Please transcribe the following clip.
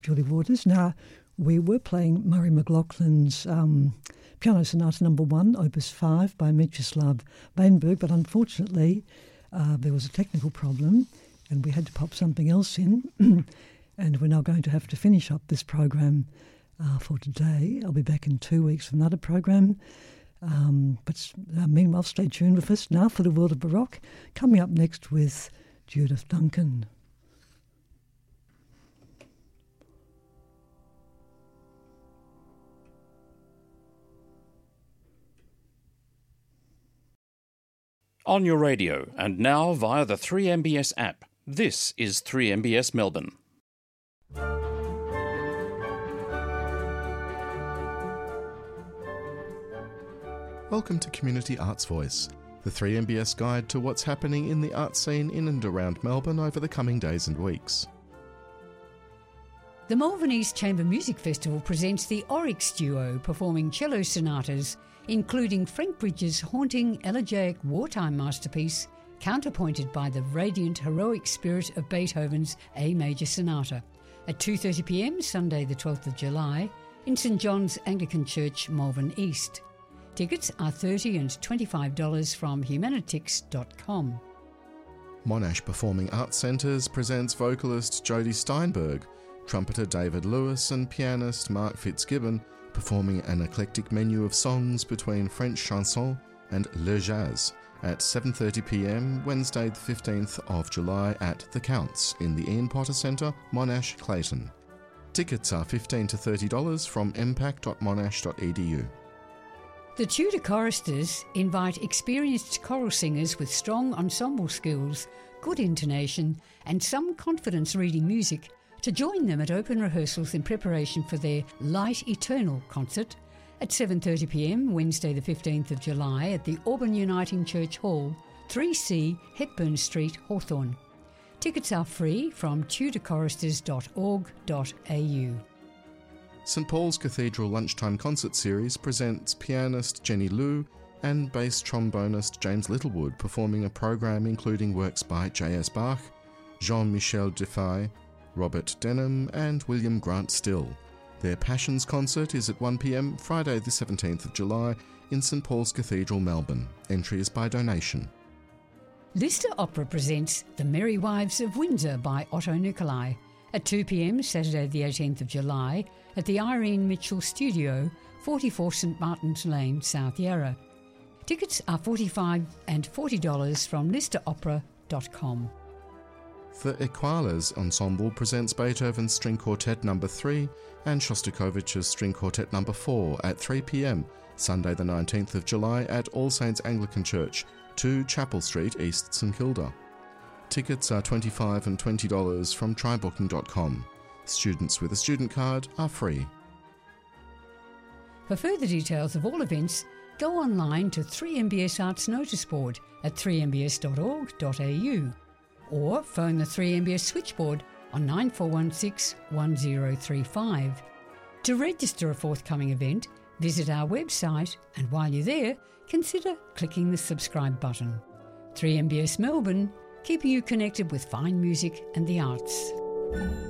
Julie Waters. Now, we were playing Murray McLaughlin's Piano Sonata No. 1, Opus 5 by Mieczysław Weinberg, but unfortunately there was a technical problem and we had to pop something else in and we're now going to have to finish up this program for today. I'll be back in 2 weeks with another program. But meanwhile, stay tuned with us now for the World of Baroque, coming up next with Judith Duncan. On your radio and now via the 3MBS app. This is 3MBS Melbourne. Welcome to Community Arts Voice, the 3MBS guide to what's happening in the art scene in and around Melbourne over the coming days and weeks. The Malvern East Chamber Music Festival presents the Oryx Duo performing cello sonatas, including Frank Bridges' haunting elegiac wartime masterpiece, counterpointed by the radiant heroic spirit of Beethoven's A Major Sonata, at 2:30 p.m. Sunday the 12th of July in St John's Anglican Church, Malvern East. Tickets are $30 and $25 from humanitix.com. Monash Performing Arts Centres presents vocalist Jodie Steinberg, trumpeter David Lewis and pianist Mark Fitzgibbon performing an eclectic menu of songs between French chanson and le jazz at 7:30 p.m. Wednesday the 15th of July at The Counts in the Ian Potter Centre, Monash, Clayton. Tickets are $15 to $30 from impact.monash.edu. The Tudor Choristers invite experienced choral singers with strong ensemble skills, good intonation and some confidence reading music to join them at open rehearsals in preparation for their Light Eternal concert at 7:30 p.m. Wednesday the 15th of July at the Auburn Uniting Church Hall, 3C Hepburn Street, Hawthorn. Tickets are free from tudorchoristers.org.au. St Paul's Cathedral Lunchtime Concert Series presents pianist Jenny Liu and bass trombonist James Littlewood performing a program including works by J.S. Bach, Jean-Michel Defay, Robert Denham and William Grant Still. Their Passions concert is at 1 p.m. Friday the 17th of July in St Paul's Cathedral, Melbourne. Entry is by donation. Lister Opera presents The Merry Wives of Windsor by Otto Nicolai at 2 p.m. Saturday the 18th of July at the Irene Mitchell Studio, 44 St Martin's Lane, South Yarra. Tickets are $45 and $40 from listeropera.com. The Equalas Ensemble presents Beethoven's String Quartet No. 3 and Shostakovich's String Quartet No. 4 at 3 p.m. Sunday the 19th of July at All Saints Anglican Church, 2 Chapel Street, East St Kilda. Tickets are $25 and $20 from trybooking.com. Students with a student card are free. For further details of all events, go online to 3MBS Arts Notice Board at 3mbs.org.au or phone the 3MBS switchboard on 9416 1035. To register a forthcoming event, visit our website and while you're there, consider clicking the subscribe button. 3MBS Melbourne, keeping you connected with fine music and the arts.